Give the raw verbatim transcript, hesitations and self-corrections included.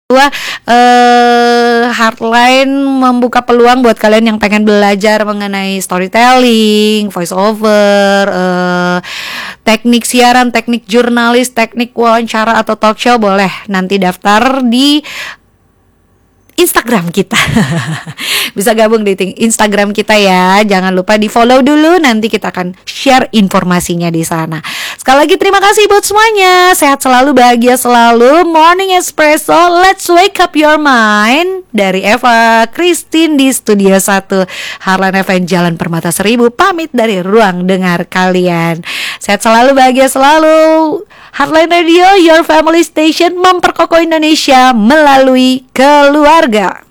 Wah, eh Heartline membuka peluang buat kalian yang pengen belajar mengenai storytelling, voice over, eh, teknik siaran, teknik jurnalis, teknik wawancara atau talk show. Boleh nanti daftar di Instagram kita. Bisa gabung di Instagram kita ya. Jangan lupa di follow dulu. Nanti kita akan share informasinya di sana. Sekali lagi terima kasih buat semuanya. Sehat selalu, bahagia selalu. Morning Espresso, let's wake up your mind. Dari Eva Christine di Studio satu Heartline F M Jalan Permata Seribu. Pamit dari ruang dengar kalian. Sehat selalu, bahagia selalu. Heartline Radio, your family station, memperkokoh Indonesia melalui keluarga.